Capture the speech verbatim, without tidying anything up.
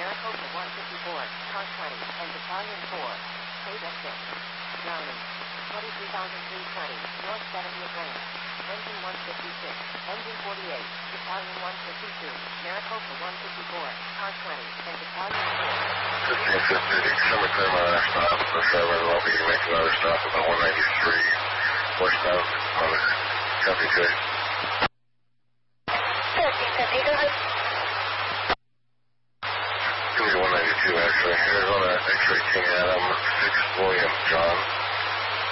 Maricopa one fifty-four, car twenty, and Battalion four. Stage at six. Drowning. twenty-three thousand three hundred twenty, North seventieth Lane. Engine one fifty-six, Engine forty-eight, Battalion one fifty-two, Maricopa one fifty-four, car twenty, and Battalion four. fifteen fifty, December clear my last stop. The seven will be making another stop about one ninety-three, westbound on the County J. thirteen fifty, go ahead. one ninety-two, actually. Arizona X-ray King Adam, six William John.